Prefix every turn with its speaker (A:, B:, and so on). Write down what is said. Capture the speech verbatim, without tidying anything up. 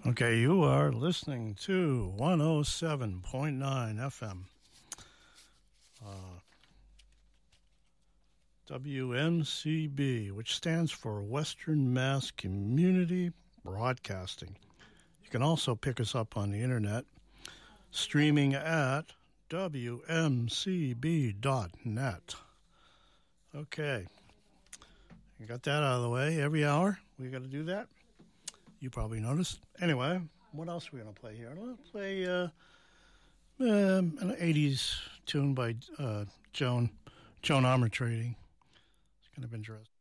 A: Okay, you are listening to one oh seven point nine F M. Uh, W M C B, which stands for Western Mass Community Broadcasting. You can also pick us up on the internet, streaming at W M C B dot net. Okay, you got that out of the way. Every hour, we got to do that. You probably noticed. Anyway, what else are we going to play here? Let's play uh, um, an eighties tune by uh, Joan, Joan Armatrading. It's kind of interesting.